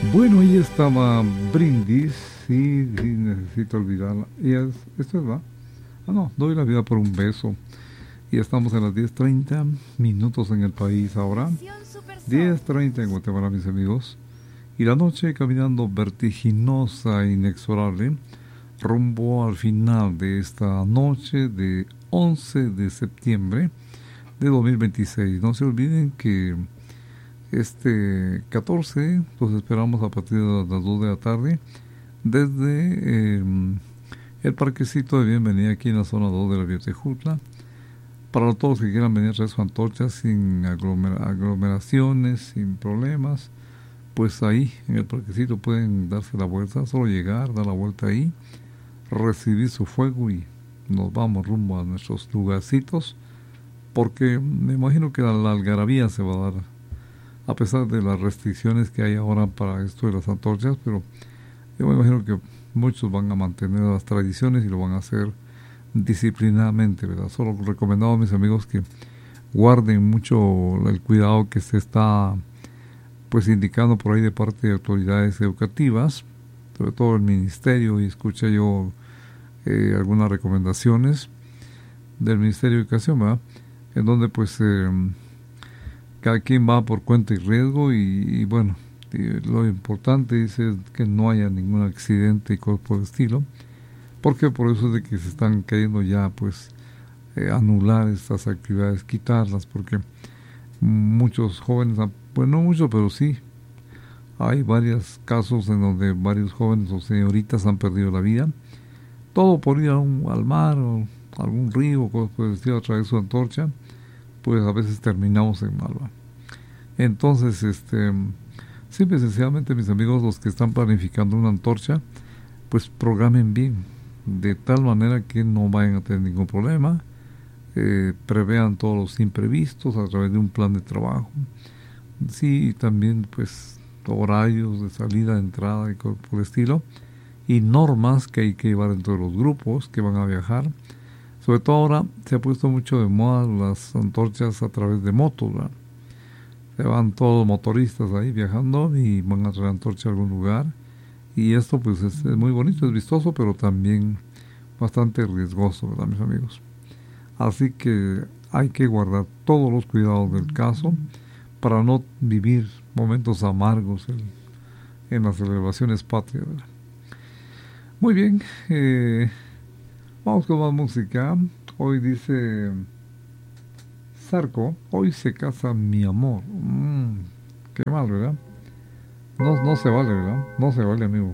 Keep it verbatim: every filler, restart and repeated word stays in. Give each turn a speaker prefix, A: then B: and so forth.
A: Bueno, ahí estaba Brindis. Sí, sí, necesito olvidarla. Y es, esto es, ¿va? Ah, no, doy la vida por un beso. Y estamos en las diez treinta minutos en el país ahora. diez treinta en Guatemala, mis amigos. Y la noche caminando vertiginosa e inexorable rumbo al final de esta noche de once de septiembre de dos mil veintiséis. No se olviden que este catorce los esperamos a partir de las dos de la tarde desde eh, el parquecito de bienvenida aquí en la zona dos de la Vietejutla. Para todos los que quieran venir a traer su antorcha sin aglomer aglomeraciones, sin problemas, pues ahí en el parquecito pueden darse la vuelta, solo llegar, dar la vuelta ahí, recibir su fuego y nos vamos rumbo a nuestros lugarcitos, porque me imagino que la, la algarabía se va a dar, a pesar de las restricciones que hay ahora para esto de las antorchas, pero yo me imagino que muchos van a mantener las tradiciones y lo van a hacer disciplinadamente, ¿verdad? Solo recomendado a mis amigos que guarden mucho el cuidado que se está pues indicando por ahí de parte de autoridades educativas, sobre todo el ministerio, y escuché yo eh, algunas recomendaciones del Ministerio de Educación, ¿verdad? En donde pues eh, cada quien va por cuenta y riesgo y, y bueno, y lo importante dice es que no haya ningún accidente y cosas por el estilo, porque por eso es de que se están queriendo ya pues eh, anular estas actividades, quitarlas, porque muchos jóvenes, pues no muchos, pero sí, hay varios casos en donde varios jóvenes o señoritas han perdido la vida, todo por ir a un, al mar o algún río, cosas por el estilo, a traer su antorcha, pues a veces terminamos en malva. Entonces, este, simple y sencillamente, mis amigos, los que están planificando una antorcha, pues programen bien, de tal manera que no vayan a tener ningún problema, eh, prevean todos los imprevistos a través de un plan de trabajo. Sí, y también pues horarios de salida, de entrada y por el estilo, y normas que hay que llevar dentro de los grupos que van a viajar. Sobre todo ahora se ha puesto mucho de moda las antorchas a través de motos, ¿verdad? Se van todos los motoristas ahí viajando y van a traer antorcha a algún lugar. Y esto pues es, es muy bonito, es vistoso, pero también bastante riesgoso, ¿verdad, mis amigos? Así que hay que guardar todos los cuidados del caso para no vivir momentos amargos en, en las celebraciones patrias, ¿verdad? Muy bien, eh, vamos con más música. Hoy dice Sarco, hoy se casa mi amor. Mm, qué mal, ¿verdad? No, no se vale, ¿verdad? No se vale, amigo.